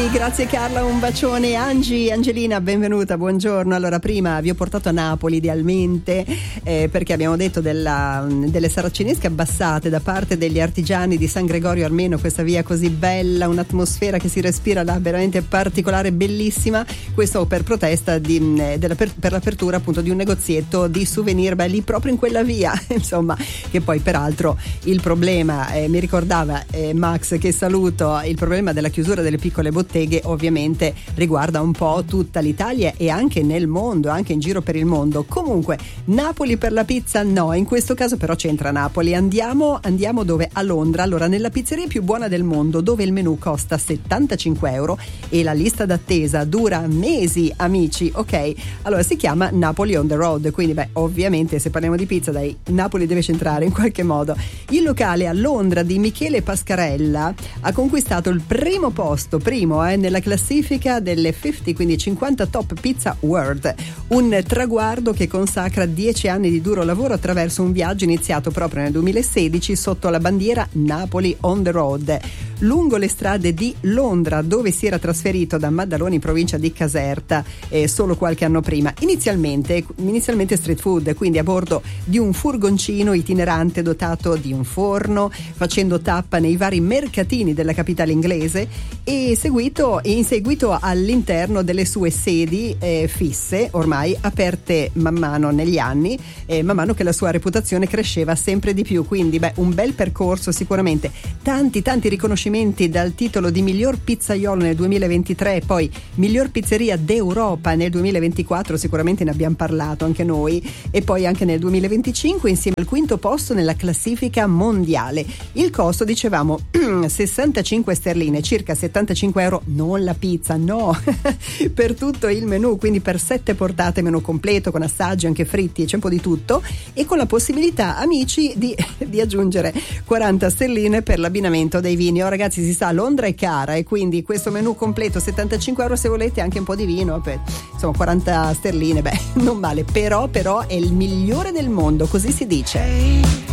Grazie Carla, un bacione. Angelina, benvenuta, buongiorno. Allora, prima vi ho portato a Napoli idealmente perché abbiamo detto delle saracinesche abbassate da parte degli artigiani di San Gregorio Armeno, questa via così bella, un'atmosfera che si respira là veramente particolare, bellissima. Questo per protesta per l'apertura appunto di un negozietto di souvenir lì proprio in quella via, insomma, che poi peraltro il problema, mi ricordava Max, che saluto, il problema della chiusura delle piccole botteghe ovviamente riguarda un po' tutta l'Italia e anche nel mondo, anche in giro per il mondo. Comunque Napoli per la pizza no, in questo caso però c'entra Napoli. Andiamo dove? A Londra. Allora, nella pizzeria più buona del mondo, dove il menù costa 75 euro e la lista d'attesa dura mesi, amici, ok? Allora, si chiama Napoli on the Road, quindi ovviamente se parliamo di pizza, dai, Napoli deve centrare in qualche modo. Il locale a Londra di Michele Pascarella ha conquistato il primo posto nella classifica delle 50, quindi 50 top pizza world, un traguardo che consacra 10 anni di duro lavoro attraverso un viaggio iniziato proprio nel 2016 sotto la bandiera Napoli on the Road, lungo le strade di Londra, dove si era trasferito da Maddaloni, provincia di Caserta, solo qualche anno prima. Inizialmente street food, quindi a bordo di un furgoncino itinerante dotato di un forno, facendo tappa nei vari mercatini della capitale inglese e in seguito all'interno delle sue sedi fisse, ormai aperte man mano negli anni, man mano che la sua reputazione cresceva sempre di più. Quindi un bel percorso sicuramente, tanti riconoscimenti, dal titolo di miglior pizzaiolo nel 2023 e poi miglior pizzeria d'Europa nel 2024, sicuramente ne abbiamo parlato anche noi, e poi anche nel 2025 insieme al quinto posto nella classifica mondiale. Il costo, dicevamo, 65 sterline, circa 75 euro, non la pizza, no, per tutto il menù, quindi per 7 portate, menù completo con assaggi, anche fritti, c'è un po' di tutto, e con la possibilità, amici, di aggiungere 40 sterline per l'abbinamento dei vini. Oh ragazzi, si sa, Londra è cara e quindi questo menù completo 75 euro, se volete anche un po' di vino, insomma 40 sterline, non male, però è il migliore del mondo, così si dice.